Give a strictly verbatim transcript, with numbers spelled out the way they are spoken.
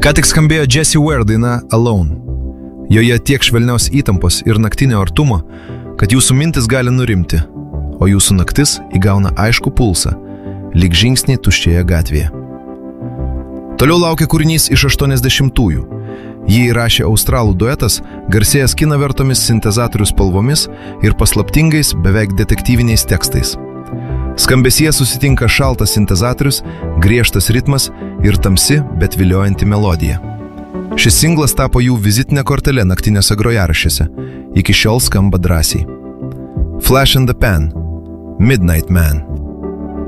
Ką tik skambėjo Jessie Ware daina Alone. Joje tiek švelnios įtampos ir naktinio artumo, kad jūsų mintis gali nurimti, o jūsų naktis įgauna aišku pulsą, lyg žingsniai tuščioje gatvėje. Toliau laukia kūrinys iš aštuoniasdešimtųjų. Jį įrašė australų duetas, garsėjęs kinavertomis sintezatorių spalvomis ir paslaptingais, beveik detektyviniais tekstais. Skambesyje susitinka šaltas sintezatorius, griežtas ritmas ir tamsi, bet viliojanti melodija. Šis singlas tapo jų vizitinė kortelė naktiniuose grojaraščiuose, iki šiol skamba drąsiai. Flash in the Pan, Midnight Man.